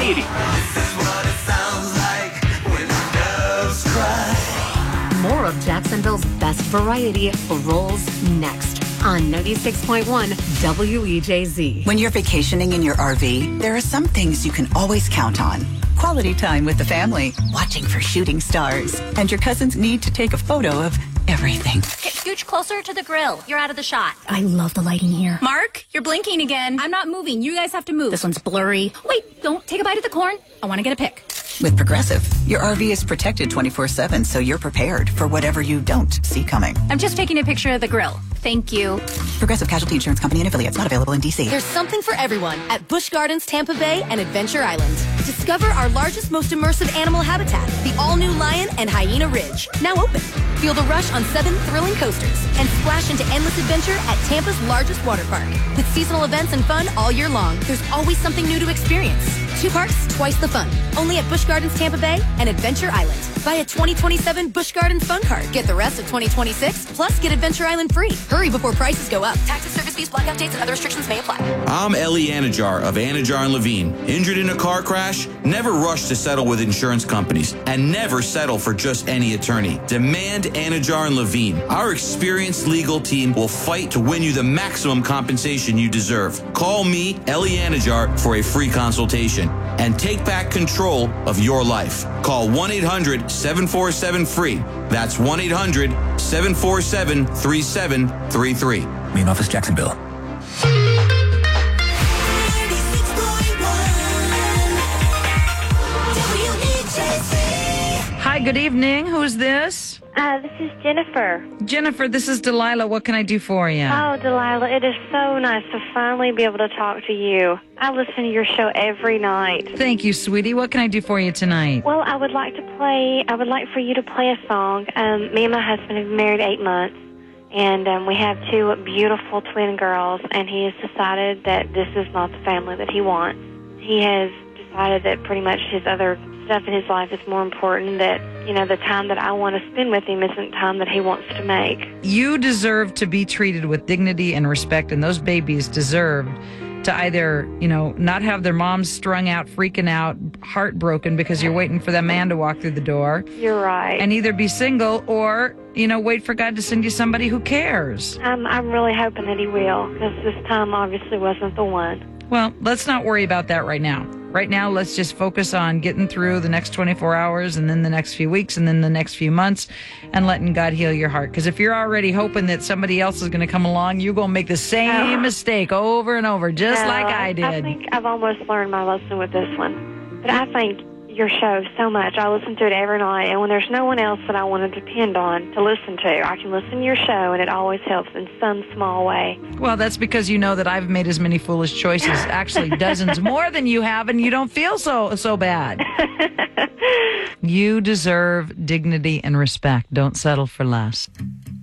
variety. More of Jacksonville's best variety rolls next on 96.1 WEJZ. When you're vacationing in your RV, there are some things you can always count on. Quality time with the family, watching for shooting stars, and your cousin's need to take a photo of everything. Get scooch closer to the grill. You're out of the shot. I love the lighting here. Mark, you're blinking again. I'm not moving. You guys have to move. This one's blurry. Wait, don't take a bite of the corn. I want to get a pic. With Progressive, your RV is protected 24/7, so you're prepared for whatever you don't see coming. I'm just taking a picture of the grill. Thank you. Progressive Casualty Insurance Company and affiliates, not available in D.C. There's something for everyone at Busch Gardens Tampa Bay and Adventure Island. Discover our largest, most immersive animal habitat, the all-new Lion and Hyena Ridge, now open. Feel the rush on 7 thrilling coasters and splash into endless adventure at Tampa's largest water park. With seasonal events and fun all year long, there's always something new to experience. 2 parks, twice the fun. Only at Busch Gardens Tampa Bay and Adventure Island. Buy a 2027 Busch Gardens Fun Card. Get the rest of 2026, plus get Adventure Island free. Hurry before prices go up. Taxes, service fees, blackout dates, and other restrictions may apply. I'm Ellie Anajar of Anajar and Levine. Injured in a car crash? Never rush to settle with insurance companies, and never settle for just any attorney. Demand Anajar and Levine. Our experienced legal team will fight to win you the maximum compensation you deserve. Call me, Ellie Anajar, for a free consultation and take back control of your life. Call 1-800-747-FREE. That's 1-800-747-3733. Main office, Jacksonville. Hi, good evening. Who's this? This is Jennifer. Jennifer, this is Delilah. What can I do for you? Oh, Delilah, it is so nice to finally be able to talk to you. I listen to your show every night. Thank you, sweetie. What can I do for you tonight? Well, I would like for you to play a song. Me and my husband have been married 8 months, and we have 2 beautiful twin girls, and he has decided that this is not the family that he wants. He has decided that pretty much his other stuff in his life is more important, that, you know, the time that I want to spend with him isn't time that he wants to make. You deserve to be treated with dignity and respect, and those babies deserve to either, you know, not have their moms strung out, freaking out, heartbroken because you're waiting for that man to walk through the door. You're right. And either be single or, you know, wait for God to send you somebody who cares. I'm really hoping that he will, because this time obviously wasn't the one. Well, let's not worry about that right now. Right now, let's just focus on getting through the next 24 hours and then the next few weeks and then the next few months and letting God heal your heart. Because if you're already hoping that somebody else is going to come along, you're going to make the same mistake over and over, just like I did. I think I've almost learned my lesson with this one. But I thank your show so much. I listen to it every night, and when there's no one else that I want to depend on to listen to, I can listen to your show, and it always helps in some small way. Well, that's because you know that I've made as many foolish choices, actually dozens more than you have, and you don't feel so bad. You deserve dignity and respect. Don't settle for less.